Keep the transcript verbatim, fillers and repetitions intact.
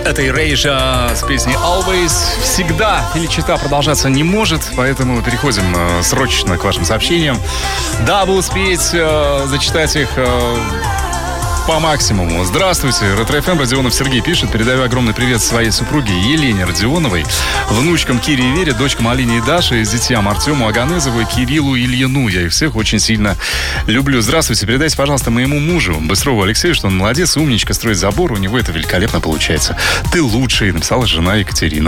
Это Erasure с песней Always. Всегда или чита продолжаться не может, поэтому переходим э, срочно к вашим сообщениям. Дабы успеть э, зачитать их э, по максимуму. Здравствуйте, Ретро-ФМ, Родионов Сергей пишет. Передаю огромный привет своей супруге Елене Родионовой, внучкам Кире и Вере, дочкам Алине и Даше, детям Артему Аганезову и Кириллу Ильину. Я их всех очень сильно люблю. Здравствуйте, передайте, пожалуйста, моему мужу Быстрову Алексею, что он молодец, умничка, строит забор, у него это великолепно получается. Ты лучший, написала жена Екатерина.